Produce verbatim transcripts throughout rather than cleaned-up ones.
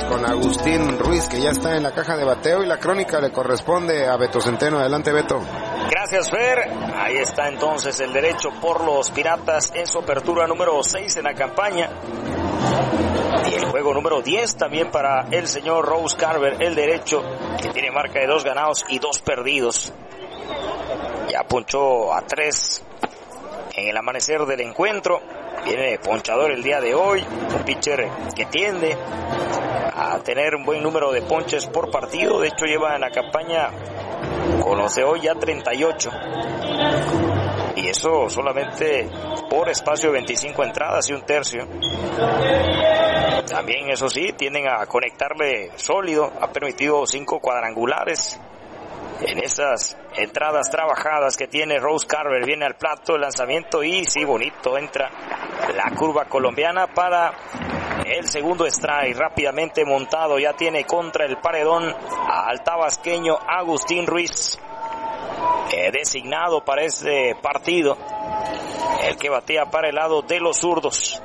con Agustín Ruiz, que ya está en la caja de bateo, y la crónica le corresponde a Beto Centeno. Adelante, Beto. Gracias, Fer. Ahí está entonces el derecho por los Piratas en su apertura número seis en la campaña. Y el juego número diez también para el señor Rose Carver, el derecho, que tiene marca de dos ganados y dos perdidos. Ya ponchó a tres en el amanecer del encuentro. Viene ponchador el día de hoy, un pitcher que tiende a tener un buen número de ponches por partido. De hecho, lleva en la campaña con los de hoy ya treinta y ocho. Y eso solamente por espacio de veinticinco entradas y un tercio. También, eso sí, tienden a conectarle sólido. Ha permitido cinco cuadrangulares en esas entradas trabajadas que tiene Rose Carver. Viene al plato el lanzamiento y sí, bonito, entra la curva colombiana para el segundo strike. Rápidamente montado, ya tiene contra el paredón al tabasqueño Agustín Ruiz, eh, designado para este partido, el que batea para el lado de los zurdos.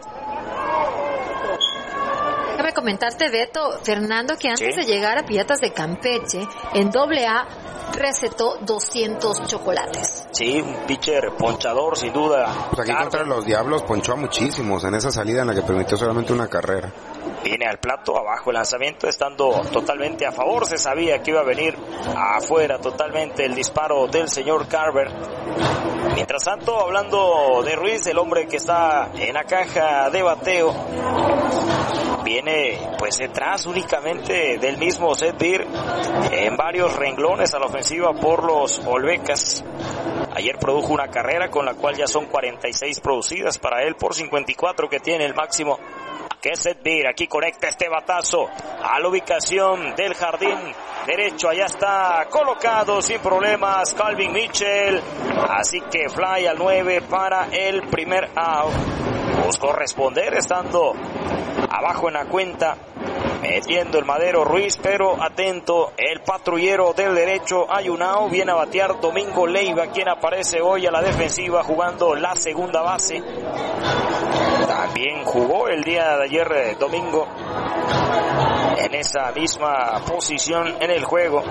Déjame comentarte, Beto, Fernando, que antes ¿Sí? de llegar a Piratas de Campeche, en doble A, recetó doscientos chocolates. Sí, un pitcher ponchador, sin duda. Pues aquí contra los Diablos ponchó a muchísimos en esa salida en la que permitió solamente una carrera. Viene al plato, abajo el lanzamiento, estando totalmente a favor. Se sabía que iba a venir afuera totalmente el disparo del señor Carver. Mientras tanto, hablando de Ruiz, el hombre que está en la caja de bateo, viene pues detrás únicamente del mismo Seth Beer en varios renglones a la ofensiva por los Olmecas. Ayer produjo una carrera con la cual ya son cuarenta y seis producidas para él por cincuenta y cuatro que tiene el máximo, que es Seth Beer. Aquí conecta este batazo a la ubicación del jardín derecho. Allá está colocado sin problemas Calvin Mitchell. Así que fly al nueve para el primer out. Buscó responder estando abajo en la cuenta, metiendo el madero Ruiz, pero atento el patrullero del derecho Ayunao. Viene a batear Domingo Leiva, quien aparece hoy a la defensiva jugando la segunda base. También jugó el día de ayer, eh, domingo, en esa misma posición en el juego.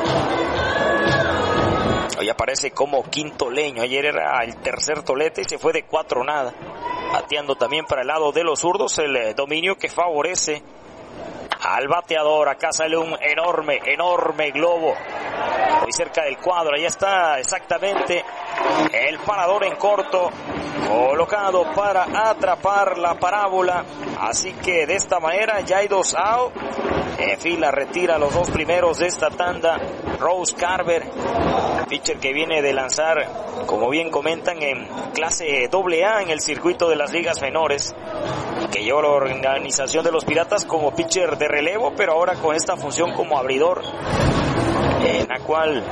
Hoy aparece como quinto leño. Ayer era el tercer tolete y se fue de cuatro nada. Bateando también para el lado de los zurdos, el eh, dominio que favorece al bateador. Acá sale un enorme, enorme globo muy cerca del cuadro. Ahí está exactamente el parador en corto, colocado para atrapar la parábola. Así que de esta manera ya hay dos out. En fila retira los dos primeros de esta tanda Rose Carver, pitcher que viene de lanzar, como bien comentan, en clase doble A en el circuito de las ligas menores, que lleva la organización de los Piratas como pitcher de relevo, pero ahora con esta función como abridor, en la cual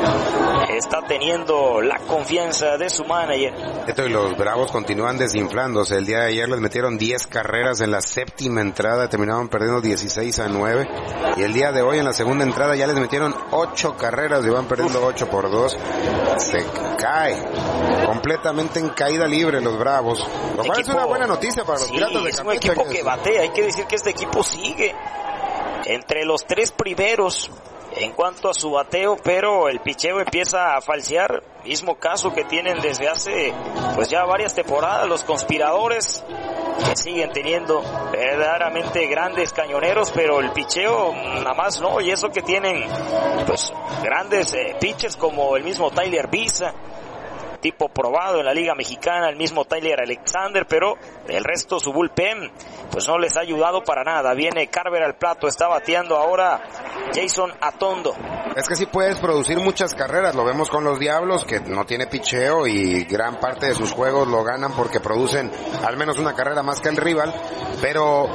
está teniendo la confianza de su manager. Esto, y los Bravos continúan desinflándose. El día de ayer les metieron diez carreras en la séptima entrada, terminaron perdiendo dieciséis a nueve, y el día de hoy en la segunda entrada ya les metieron ocho carreras y van perdiendo ocho por dos. Se cae completamente en caída libre los Bravos, lo cual es una buena noticia para los sí, Piratas de es Campeche. Un equipo que batea. Hay que decir que este equipo sigue entre los tres primeros en cuanto a su bateo, pero el picheo empieza a falsear, mismo caso que tienen desde hace pues ya varias temporadas los Conspiradores, que siguen teniendo verdaderamente grandes cañoneros, pero el picheo nada más no, y eso que tienen pues grandes eh, pitchers como el mismo Tyler Biza, tipo probado en la Liga Mexicana, el mismo Tyler Alexander, pero el resto su bullpen pues no les ha ayudado para nada. Viene Carver al plato, está bateando ahora Jason Atondo. Es que sí puedes producir muchas carreras, lo vemos con los Diablos, que no tiene picheo y gran parte de sus juegos lo ganan porque producen al menos una carrera más que el rival, pero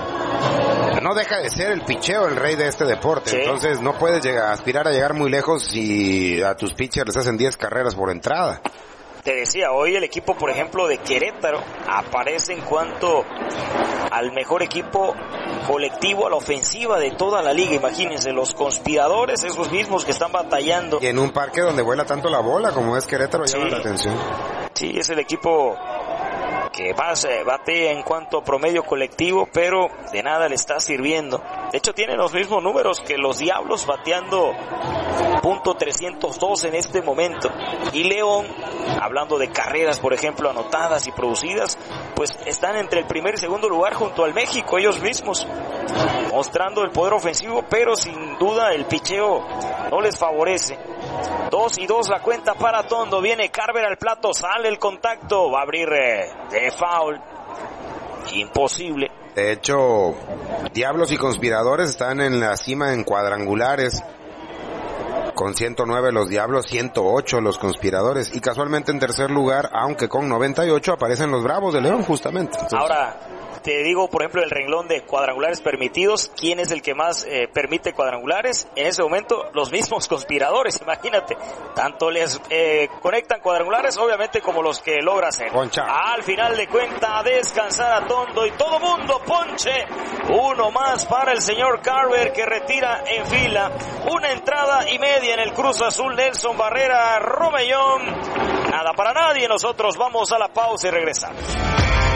no deja de ser el picheo el rey de este deporte. Sí. Entonces no puedes llegar, aspirar a llegar muy lejos si a tus pitchers les hacen diez carreras por entrada. Te decía, hoy el equipo, por ejemplo, de Querétaro aparece en cuanto al mejor equipo colectivo a la ofensiva de toda la liga. Imagínense, los Conspiradores, esos mismos que están batallando. Y en un parque donde vuela tanto la bola como es Querétaro, sí, llama la atención. Sí, es el equipo que más eh, bate en cuanto a promedio colectivo, pero de nada le está sirviendo. De hecho, tiene los mismos números que los Diablos, bateando punto trescientos dos en este momento. Y León, hablando de carreras, por ejemplo, anotadas y producidas, pues están entre el primer y segundo lugar junto al México, ellos mismos, mostrando el poder ofensivo, pero sin duda el picheo no les favorece. Dos y dos la cuenta para Tondo. Viene Carver al plato, sale el contacto, va a abrir eh, de foul. Imposible. De hecho, Diablos y Conspiradores están en la cima en cuadrangulares. Con ciento nueve los Diablos, ciento ocho los Conspiradores. Y casualmente en tercer lugar, aunque con noventa y ocho, aparecen los Bravos de León, justamente. Entonces, ahora, te digo, por ejemplo, el renglón de cuadrangulares permitidos. ¿Quién es el que más eh, permite cuadrangulares? En ese momento, los mismos Conspiradores, imagínate. Tanto les eh, conectan cuadrangulares, obviamente, como los que logra hacer. Poncha. Al final de cuenta, a descansar a Tondo y todo mundo ponche. Uno más para el señor Carver, que retira en fila. Una entrada y media en el Cruz Azul. Nelson Barrera, Romellón. Nada para nadie. Nosotros vamos a la pausa y regresamos.